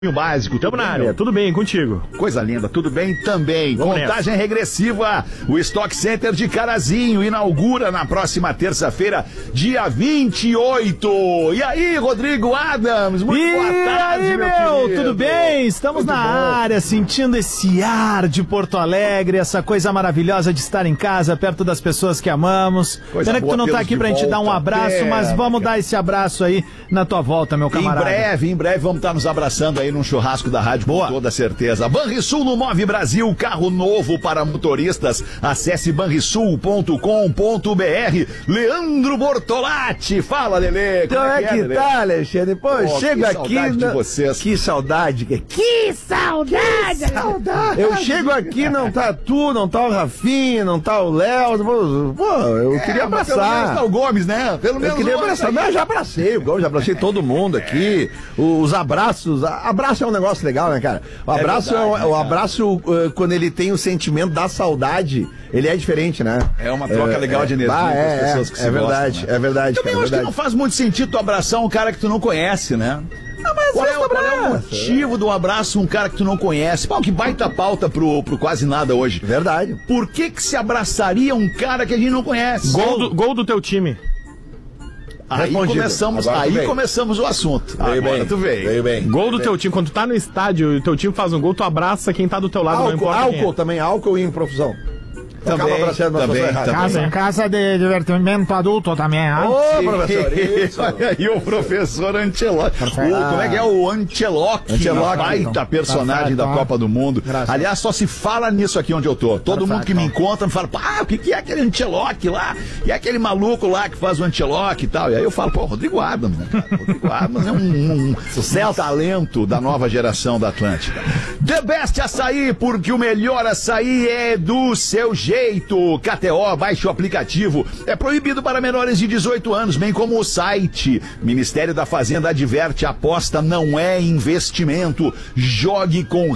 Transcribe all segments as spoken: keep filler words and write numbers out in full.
Básico, tamo na área, tudo bem contigo? Coisa linda, tudo bem também. Vamos Contagem nessa. Regressiva, o Stock Center de Carazinho inaugura na próxima terça-feira, dia vinte e oito. E aí, Rodrigo Adams, muito e boa tarde, aí, meu, meu querido. Tudo bem? Estamos muito na bom. área, sentindo esse ar de Porto Alegre, essa coisa maravilhosa de estar em casa, perto das pessoas que amamos. Pena que tu não tá aqui pra gente dar um abraço, é, mas vamos cara. dar esse abraço aí na tua volta, meu camarada. Em breve, em breve vamos estar nos abraçando aí num churrasco da rádio, Boa. com toda certeza. Banrisul no Move Brasil, carro novo para motoristas. Acesse banrisul ponto com ponto br. Leandro Bortolatti, fala, Lelê. Então é que, é que tá, Alexandre? Pô, oh, chego aqui. Na... De vocês. Que saudade. Que, que saudade. Que saudade. Eu chego aqui, não tá tu, não tá o Rafinha, não tá o Léo. Pô, eu é, queria abraçar. Pelo menos tá o Gomes, né? Pelo menos eu queria abraçar. Não, eu já abracei o Gomes, já abracei todo mundo aqui. Os abraços. Abraço é um negócio legal, né, cara? O abraço, é verdade, é, o abraço uh, quando ele tem o sentimento da saudade, ele é diferente, né? É uma troca é, legal é, de energia ah, é, com as pessoas que é, se é verdade, gostam, né? É verdade, Também cara, acho é que não faz muito sentido tu abraçar um cara que tu não conhece, né? Ah, mas qual, é, qual é o motivo do abraço um cara que tu não conhece? Pô, que baita pauta pro, pro quase nada hoje. Verdade. Por que que se abraçaria um cara que a gente não conhece? Gol do, gol do teu time. Aí Respondido. começamos, aí começamos o assunto. Veio Agora bem, tu veio. veio bem. Gol do veio teu bem. time, quando tu tá no estádio e o teu time faz um gol, tu abraça quem tá do teu lado, álcool, não importa álcool quem é. também, álcool e profusão. Também, também, também. Casa, casa de divertimento adulto também, ah? Ô, professor, isso. Olha aí o professor Ancelotti. O, como é que é o Ancelotti? Ancelotti, baita personagem da Copa do Mundo. Graças. Aliás, só se fala nisso aqui onde eu tô. Todo Perfeito. mundo que me encontra me fala, ah, o que, que é aquele Ancelotti lá? E é aquele maluco lá que faz o Ancelotti e tal. E aí eu falo, pô, Rodrigo Adams, né, cara? Rodrigo Adams é um, um, um talento da nova geração da Atlântica. The Best Açaí, porque o melhor açaí é do seu jeito. K T O, baixe o aplicativo. É proibido para menores de dezoito anos, bem como o site. Ministério da Fazenda adverte: aposta não é investimento. Jogue com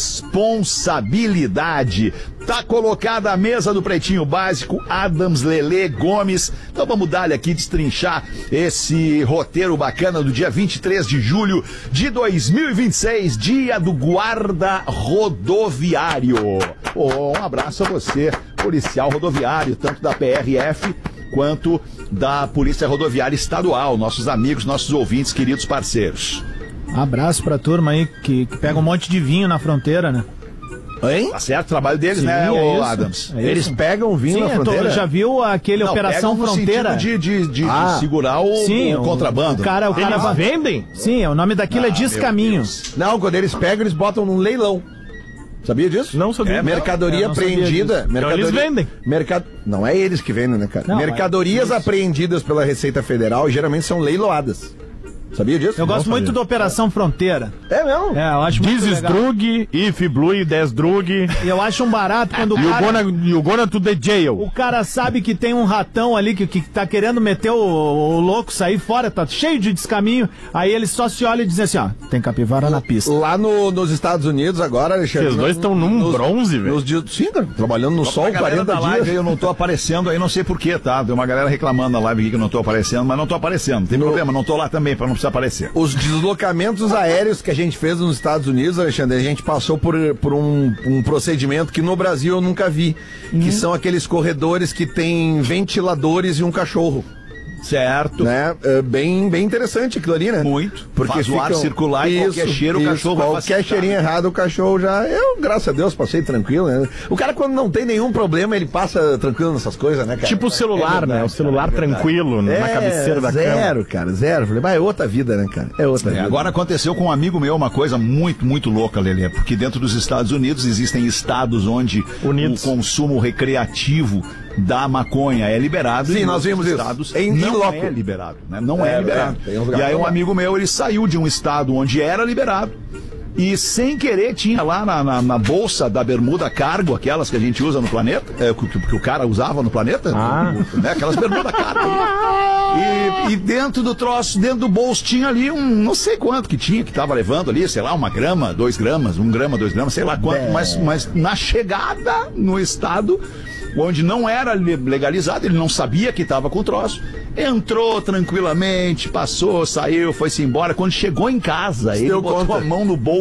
responsabilidade. Tá colocada a mesa do Pretinho Básico, Adams, Lelê, Gomes. Então vamos dar-lhe aqui, destrinchar esse roteiro bacana do dia vinte e três de julho de dois mil e vinte e seis, dia do guarda rodoviário. Oh, um abraço a você, policial rodoviário, tanto da P R F quanto da Polícia Rodoviária Estadual, nossos amigos, nossos ouvintes, queridos parceiros. Abraço pra turma aí que, que pega um monte de vinho na fronteira, né? Hein? Tá certo o trabalho deles, Sim, né, é o isso, Adams? É Eles pegam vinho Sim, na fronteira? Tô, já viu aquele Não, Operação pegam no Fronteira? De, de, de, ah. de segurar o, Sim, o contrabando. O cara, o cara Eles vendem? Sim, o nome daquilo ah, é Descaminho. Não, quando eles pegam, eles botam num leilão. Sabia disso? Não sabia. É, mercadoria apreendida. Então eles vendem. Mercad... Não é eles que vendem, né, cara? Não, Mercadorias mas... apreendidas pela Receita Federal geralmente são leiloadas. Sabia disso? Eu gosto Não muito sabia. da Operação Fronteira. É mesmo? É, eu acho muito legal. Desdrug, if blue, desdrug. E eu acho um barato quando o You cara... gonna, you gonna to the jail. O cara sabe que tem um ratão ali que, que tá querendo meter o, o louco sair fora, tá cheio de descaminho. Aí ele só se olha e diz assim, ó, tem capivara na pista. Lá no, nos Estados Unidos agora, Alexandre... Vocês dois estão num nos, bronze, velho. Nos dias... Sim, cara, trabalhando no sol quarenta da live, dias. eu não tô aparecendo aí, não sei porquê, tá? Tem uma galera reclamando na live aqui que eu não tô aparecendo, mas não tô aparecendo. Não tem no... problema, não tô lá também pra não precisar aparecer. Os deslocamentos aéreos que a gente fez nos Estados Unidos, Alexandre, a gente passou por, por um, um procedimento que no Brasil eu nunca vi, uhum. que são aqueles corredores que tem ventiladores e um cachorro. Certo. Né? É bem, bem interessante aquilo ali, né? Muito. Porque faz o ar ficam... circular e isso, qualquer cheiro isso, o cachorro vai qualquer facilitar. cheirinho errado o cachorro já... Eu, graças a Deus, passei tranquilo, né? O cara quando não tem nenhum problema, ele passa tranquilo nessas coisas, né, cara? Tipo o celular, é verdade, né? O celular cara, é tranquilo é, na cabeceira da zero, cama. Zero, cara, zero. Falei, mas é outra vida, né, cara? É outra é, vida. Agora aconteceu com um amigo meu uma coisa muito, muito louca, Lelê, porque dentro dos Estados Unidos existem estados onde Unidos. o consumo recreativo da maconha é liberado. Sim, nós vimos estados isso. Em, não em é liberado, né? Não é, é liberado. É, um e aí um amigo meu, ele saiu de um estado onde era liberado e sem querer tinha lá na, na, na bolsa da bermuda cargo, aquelas que a gente usa no planeta, é, que, que o cara usava no planeta, ah. né? Aquelas bermuda cargo. E, e dentro do troço, dentro do bolso tinha ali um, não sei quanto que tinha, que tava levando ali, sei lá, uma grama, dois gramas, um grama, dois gramas, sei lá quanto, mas, mas na chegada no estado onde não era legalizado, ele não sabia que estava com o troço, Entrou tranquilamente, passou, saiu, foi-se embora. Quando chegou em casa, ele deu botou conta. a mão no bolso